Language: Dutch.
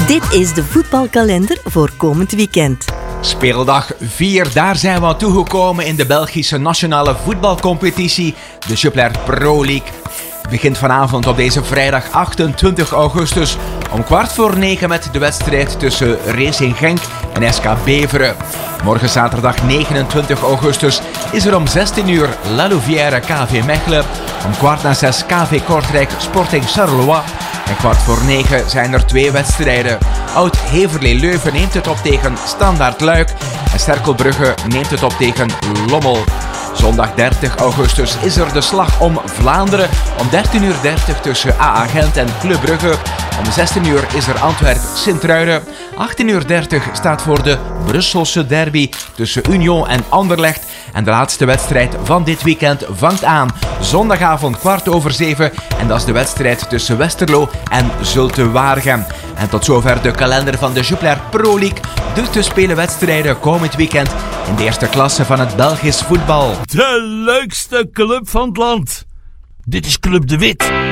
Dit is de voetbalkalender voor komend weekend. Speeldag 4, daar zijn we aan toegekomen in de Belgische nationale voetbalcompetitie, de Jupiler Pro League. Het begint vanavond op deze vrijdag 28 augustus om 8:15 met de wedstrijd tussen Racing Genk en SK Beveren. Morgen zaterdag 29 augustus is er om 16 uur La Louvière KV Mechelen, om 6:15 KV Kortrijk Sporting Charleroi en 8:45 zijn er 2 wedstrijden. Oud-Heverlee Leuven neemt het op tegen Standaard Luik en Cerkelbrugge neemt het op tegen Lommel. Zondag 30 augustus is er de slag om Vlaanderen om 13:30 tussen AA Gent en Club Brugge. Om 16 uur is er Antwerp-Sint-Truiden. 18:30 staat voor de Brusselse derby tussen Union en Anderlecht. En de laatste wedstrijd van dit weekend vangt aan zondagavond 7:15. En dat is de wedstrijd tussen Westerlo en Zulte Waregem. En tot zover de kalender van de Jupiler Pro League. De te spelen wedstrijden komend weekend in de eerste klasse van het Belgisch voetbal. De leukste club van het land. Dit is Club de Wit.